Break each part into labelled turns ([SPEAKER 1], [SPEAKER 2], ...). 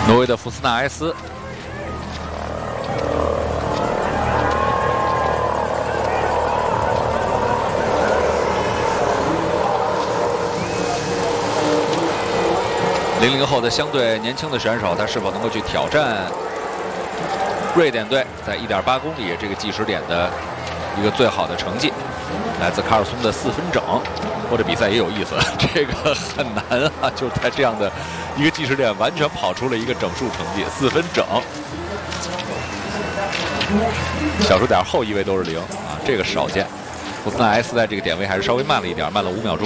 [SPEAKER 1] 挪威的福斯纳埃斯。00后的相对年轻的选手，他是否能够去挑战瑞典队在1.8公里这个计时点的一个最好的成绩？来自卡尔松的4分整，或者比赛也有意思，这个很难啊，就在这样的一个计时点完全跑出了一个整数成绩，4分整。小数点后一位都是0啊，这个少见。福斯纳埃斯在这个点位还是稍微慢了一点，慢了5秒钟。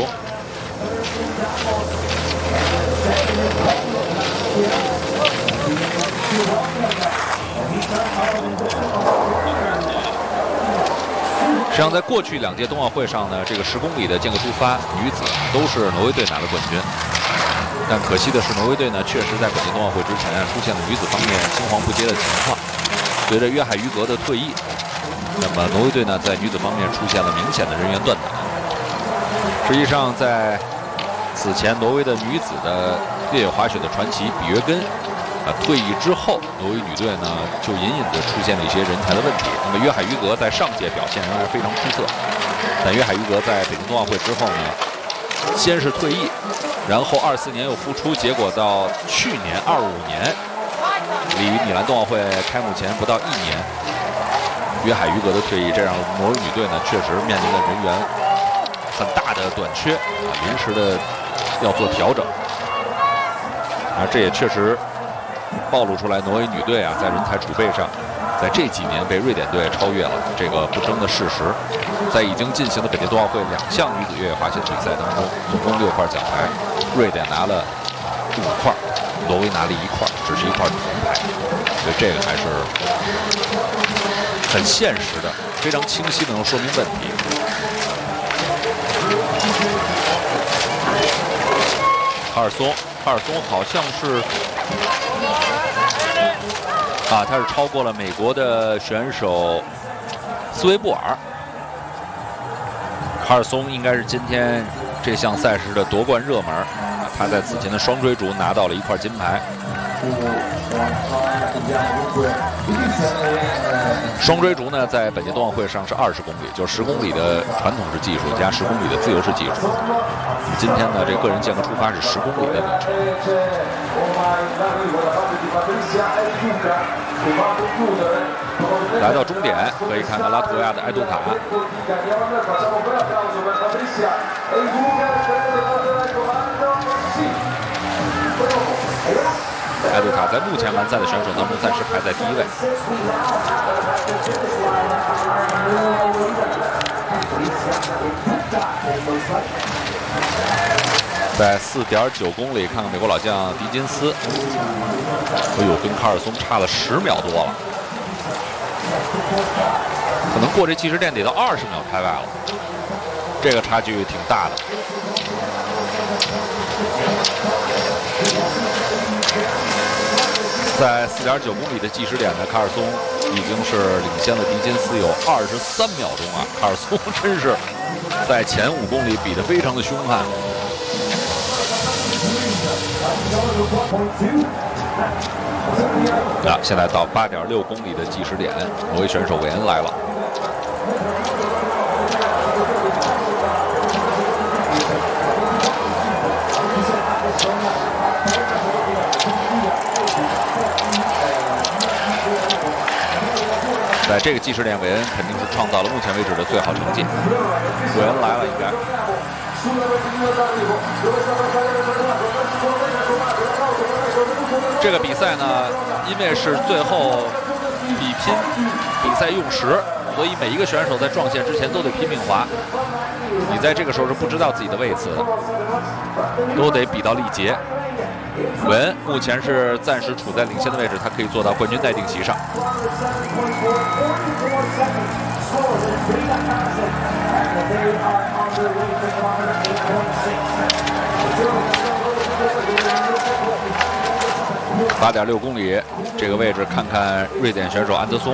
[SPEAKER 1] 实际上，在过去2届冬奥会上呢，这个10公里的间隔出发女子都是挪威队拿了冠军。但可惜的是，挪威队呢确实在本届冬奥会之前出现了女子方面青黄不接的情况。随着约海于格的退役，那么挪威队呢在女子方面出现了明显的人员断档。实际上，在此前挪威的女子的越野滑雪的传奇比约根退役之后，挪威女队呢就隐隐的出现了一些人才的问题。那么约海于格在上届表现仍然非常出色，但约海于格在北京冬奥会之后呢，先是退役，然后24年又复出，结果到去年25年，离米兰冬奥会开幕前不到1年，约海于格的退役，这让挪威女队呢确实面临了人员很大的短缺啊，临时的要做调整。这也确实暴露出来挪威女队啊在人才储备上，在这几年被瑞典队超越了这个不争的事实。在已经进行的本届冬奥会2项女子越野滑雪比赛当中，总共6块奖牌，瑞典拿了5块，挪威拿了1块，只是1块铜牌。所以这个还是很现实的，非常清晰的能说明问题。卡尔松好像是他是超过了美国的选手斯维布尔。卡尔松应该是今天这项赛事的夺冠热门，他在此前的双追逐拿到了1块金牌。双追逐呢，在本届冬奥会上是20公里，就是10公里的传统式技术加10公里的自由式技术。今天呢，这个人间隔出发是10公里的里程。来到终点，可以看看拉脱维亚的埃杜卡。埃杜卡在目前完赛的选手当中暂时排在第1位。在4.9公里，看看美国老将迪金斯，跟卡尔松差了10秒多了，可能过这计时点得到20秒开外了，这个差距挺大的。在4.9公里的计时点呢，卡尔松已经是领先了迪金斯有23秒钟啊！卡尔松真是在前5公里比得非常的凶悍。现在到8.6公里的计时点，挪威选手韦恩来了。在这个计时点，韦恩肯定是创造了目前为止的最好成绩。韦恩来了，应该。这个比赛呢，因为是最后比拼比赛用时，所以每一个选手在撞线之前都得拼命滑。你在这个时候是不知道自己的位次的，都得比到力竭。韦恩目前是暂时处在领先的位置，他可以坐到冠军待定席上。8.6公里，这个位置看看瑞典选手安德松。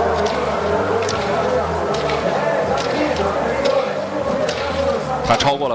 [SPEAKER 1] 他超过了